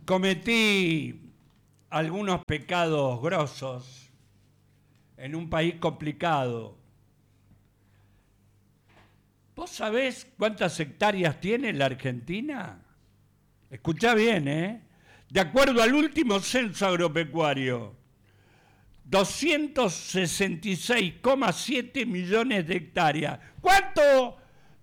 Cometí algunos pecados grosos en un país complicado. ¿Vos sabés cuántas hectáreas tiene la Argentina? Escuchá bien, ¿eh? De acuerdo al último censo agropecuario, 266,7 millones de hectáreas. ¿Cuánto?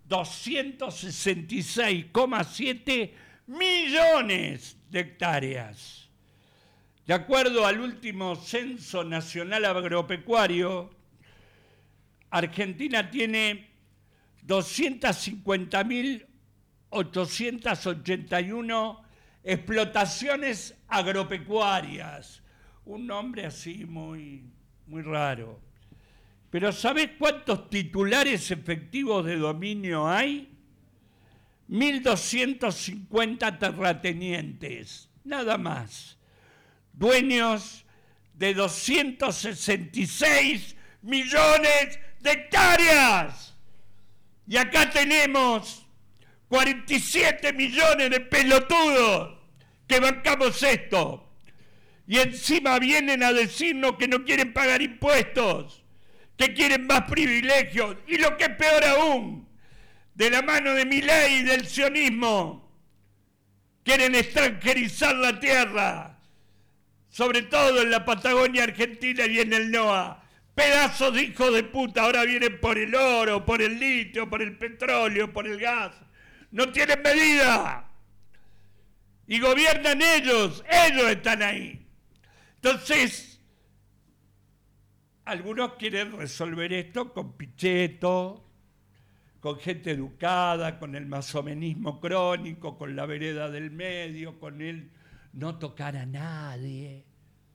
266,7 millones de hectáreas. De acuerdo al último censo nacional agropecuario, Argentina tiene 250.881 explotaciones agropecuarias. Un nombre así muy raro. Pero ¿sabés cuántos titulares efectivos de dominio hay? 1.250 terratenientes, nada más. Dueños de 266 millones de hectáreas. Y acá tenemos 47 millones de pelotudos que bancamos esto. Y encima vienen a decirnos que no quieren pagar impuestos, que quieren más privilegios. Y lo que es peor aún, de la mano de Milei y del sionismo, quieren extranjerizar la tierra, sobre todo en la Patagonia Argentina y en el NOA. Pedazos de hijos de puta, ahora vienen por el oro, por el litio, por el petróleo, por el gas. No tienen medida. Y gobiernan ellos están ahí. Entonces, algunos quieren resolver esto con Pichetto, con gente educada, con el masomenismo crónico, con la vereda del medio, con el no tocar a nadie.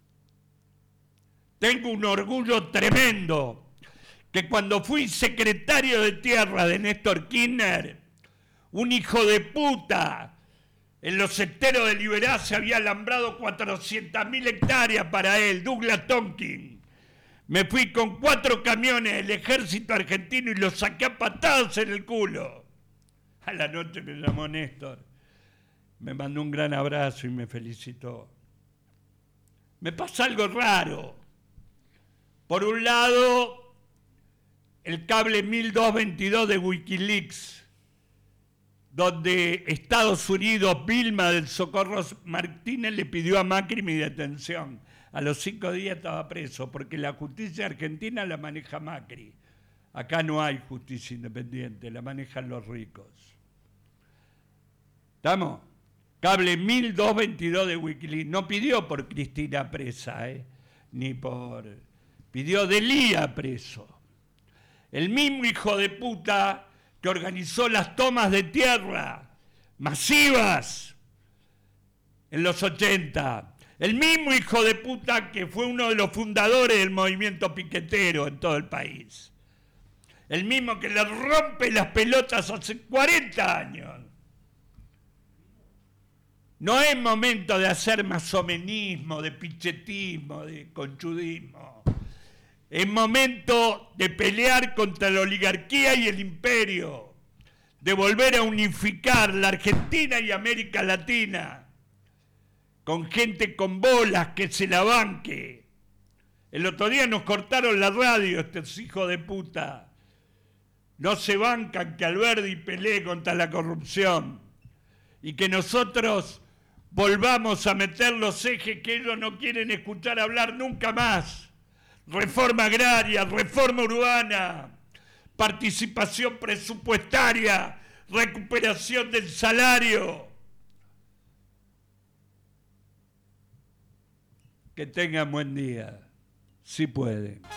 Tengo un orgullo tremendo que cuando fui secretario de Tierra de Néstor Kirchner, un hijo de puta en los esteros de Liberá se había alambrado 400.000 hectáreas para él, Douglas Tonkin. Me fui con 4 camiones del ejército argentino y los saqué a patadas en el culo. A la noche me llamó Néstor, me mandó un gran abrazo y me felicitó. Me pasa algo raro. Por un lado, el cable 1222 de Wikileaks, donde Estados Unidos, Vilma del Socorro Martínez, le pidió a Macri mi detención. A los 5 días estaba preso, porque la justicia argentina la maneja Macri. Acá no hay justicia independiente, la manejan los ricos. ¿Estamos? Cable 1222 de Wikileaks. No pidió por Cristina presa, ni por... Pidió Delía preso. El mismo hijo de puta que organizó las tomas de tierra masivas en los 80. El mismo hijo de puta que fue uno de los fundadores del movimiento piquetero en todo el país. El mismo que le rompe las pelotas hace 40 años. No es momento de hacer masomenismo, de pichetismo, de conchudismo. Es momento de pelear contra la oligarquía y el imperio, de volver a unificar la Argentina y América Latina, con gente con bolas que se la banque. El otro día nos cortaron la radio estos hijos de puta. No se bancan que Alberdi pelee contra la corrupción y que nosotros volvamos a meter los ejes que ellos no quieren escuchar hablar nunca más. Reforma agraria, reforma urbana, participación presupuestaria, recuperación del salario. Que tengan buen día, si pueden.